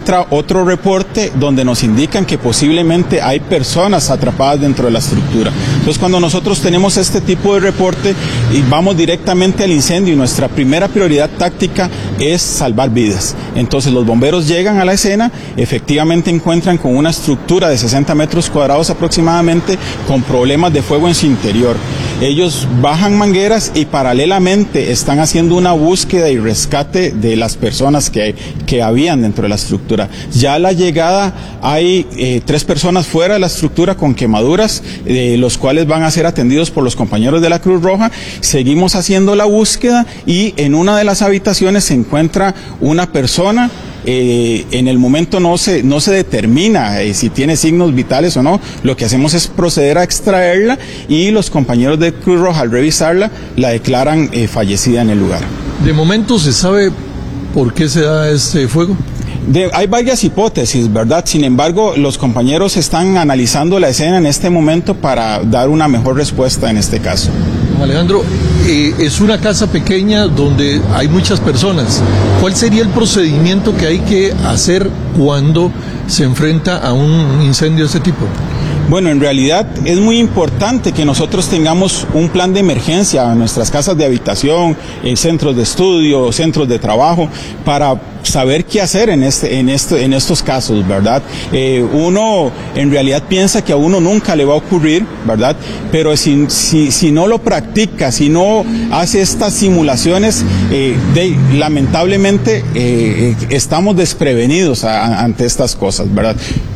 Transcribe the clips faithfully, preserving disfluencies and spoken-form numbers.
entra otro reporte donde nos indican que posiblemente hay personas atrapadas dentro de la estructura. Entonces, cuando nosotros tenemos este tipo de reporte y vamos directamente al incendio, y nuestra primera prioridad táctica es salvar vidas. Entonces, los bomberos llegan a la escena, efectivamente encuentran con una estructura de sesenta metros cuadrados aproximadamente, con problemas de fuego en su interior. Ellos bajan mangueras y paralelamente están haciendo una búsqueda y rescate de las personas que, que habían dentro de la estructura. Ya a la llegada hay eh, tres personas fuera de la estructura con quemaduras, eh, los cuales van a ser atendidos por los compañeros de la Cruz Roja. Seguimos haciendo la búsqueda y en una de las habitaciones se encuentra una persona. Eh, en el momento no se, no se determina eh, si tiene signos vitales o no. Lo que hacemos es proceder a extraerla y los compañeros de Cruz Roja, al revisarla, la declaran eh, fallecida en el lugar. ¿De momento se sabe por qué se da este fuego? De, hay varias hipótesis, ¿verdad? Sin embargo, los compañeros están analizando la escena en este momento para dar una mejor respuesta en este caso. Alejandro, eh, es una casa pequeña donde hay muchas personas. ¿Cuál sería el procedimiento que hay que hacer cuando se enfrenta a un incendio de este tipo? Bueno, en realidad es muy importante que nosotros tengamos un plan de emergencia en nuestras casas de habitación, en centros de estudio, centros de trabajo, para saber qué hacer en este, en este, en estos casos, ¿verdad? Eh, uno en realidad piensa que a uno nunca le va a ocurrir, ¿verdad? Pero si, si, si no lo practica, si no hace estas simulaciones, eh, de, lamentablemente eh, estamos desprevenidos a, a, ante estas cosas, ¿verdad?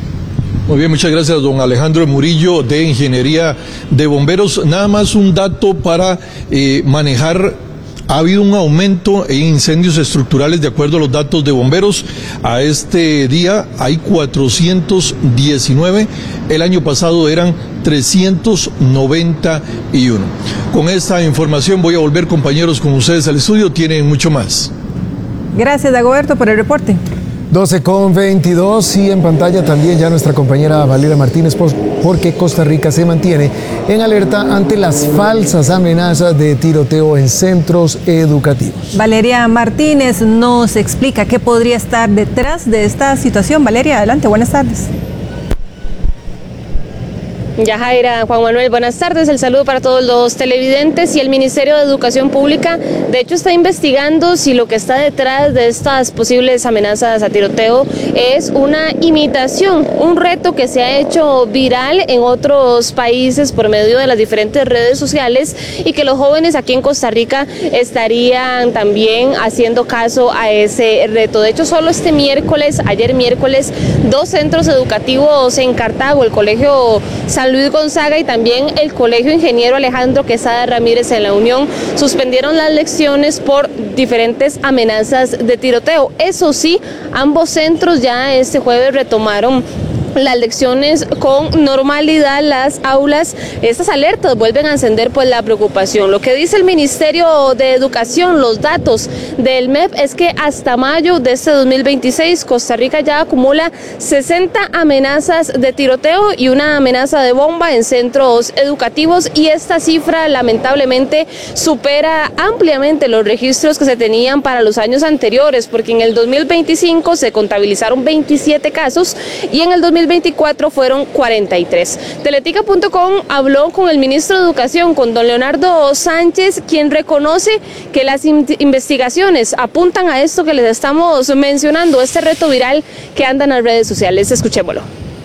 Muy bien, muchas gracias, don Alejandro Murillo, de Ingeniería de Bomberos. Nada más un dato para eh, manejar. Ha habido un aumento en incendios estructurales de acuerdo a los datos de bomberos. A este día hay cuatrocientos diecinueve, el año pasado eran trescientos noventa y uno. Con esta información voy a volver, compañeros, con ustedes al estudio, tienen mucho más. Gracias, Dagoberto, por el reporte. doce con veintidós y en pantalla también ya nuestra compañera Valeria Martínez, porque Costa Rica se mantiene en alerta ante las falsas amenazas de tiroteo en centros educativos. Valeria Martínez nos explica qué podría estar detrás de esta situación. Valeria, adelante, buenas tardes. Yajaira, Juan Manuel, buenas tardes. El saludo para todos los televidentes. Y el Ministerio de Educación Pública, de hecho, está investigando si lo que está detrás de estas posibles amenazas a tiroteo es una imitación, un reto que se ha hecho viral en otros países por medio de las diferentes redes sociales y que los jóvenes aquí en Costa Rica estarían también haciendo caso a ese reto. De hecho, solo este miércoles, ayer miércoles, dos centros educativos en Cartago, el Colegio San Luis Gonzaga y también el Colegio Ingeniero Alejandro Quesada Ramírez en La Unión, suspendieron las lecciones por diferentes amenazas de tiroteo. Eso sí, ambos centros ya este jueves retomaron las lecciones con normalidad. Las aulas, estas alertas vuelven a encender pues la preocupación. Lo que dice el Ministerio de Educación, los datos del M E P, es que hasta mayo de este dos mil veintiséis Costa Rica ya acumula sesenta amenazas de tiroteo y una amenaza de bomba en centros educativos, y esta cifra lamentablemente supera ampliamente los registros que se tenían para los años anteriores, porque en el dos mil veinticinco se contabilizaron veintisiete casos y en el dos mil veinticuatro fueron cuarenta y tres. Teletica punto com habló con el ministro de Educación, con don Leonardo Sánchez, quien reconoce que las in investigaciones apuntan a esto que les estamos mencionando, este reto viral que anda en las redes sociales. Escuchémoslo.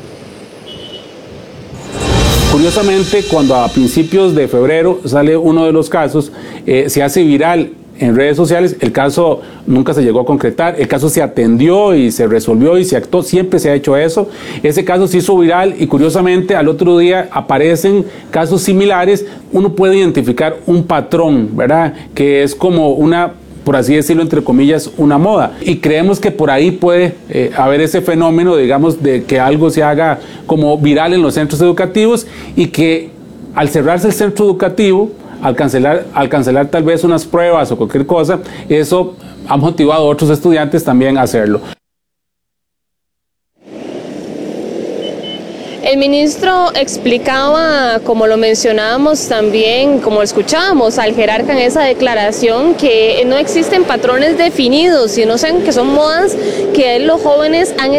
Curiosamente, cuando a principios de febrero sale uno de los casos, eh, se hace viral en redes sociales, el caso nunca se llegó a concretar, el caso se atendió y se resolvió y se actuó, siempre se ha hecho eso. Ese caso se hizo viral y curiosamente al otro día aparecen casos similares. Uno puede identificar un patrón, ¿verdad? Que es como una, por así decirlo, entre comillas, una moda. Y creemos que por ahí puede eh, haber ese fenómeno, digamos, de que algo se haga como viral en los centros educativos y que al cerrarse el centro educativo, al cancelar, al cancelar tal vez unas pruebas o cualquier cosa, eso ha motivado a otros estudiantes también a hacerlo. El ministro explicaba, como lo mencionábamos también, como escuchábamos al jerarca en esa declaración, que no existen patrones definidos, sino que son modas que los jóvenes han